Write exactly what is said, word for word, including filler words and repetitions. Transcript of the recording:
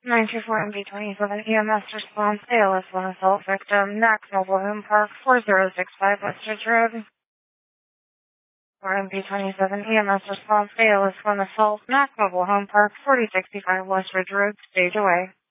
nine two four M B twenty-seven E M S response, A L S one assault victim, N A C Mobile Home Park, four zero six five Westridge Road. For M B twenty-seven E M S response, A L S one assault, N A C Mobile Home Park, forty sixty-five Westridge Road, stage away.